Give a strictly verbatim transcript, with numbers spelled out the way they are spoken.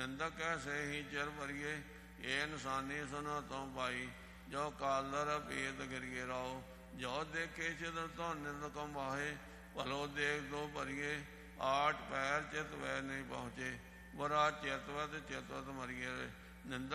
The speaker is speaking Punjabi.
ਨਿੰਦਕ ਐਸੇ ਹੀ ਚਿਰ ਭਰੀਏ। ਇਹ ਇਨਸਾਨੀ ਸੁਨੋ ਤੋਂ ਪਾਈ, ਜੋ ਕਾਲਰ ਭੇਦ ਗਿਰੀਏ ਰਾਓ। ਜੋ ਦੇਖੇ ਚਿਦਰ ਤੋਂ ਨਿੰਦ ਕਮ ਵਾਹੇ, ਭਲੋ ਦੇਖ ਦੋ ਭਰੀਏ। ਆਠ ਪੈਰ ਚਿਤ ਵੈ ਨਹੀਂ ਪਹੁੰਚੇ, ਬੁਰਾ ਚਿਤਵਤ ਚਿਤਵਤ ਮਰੀਏ। ਨਿੰਦਕ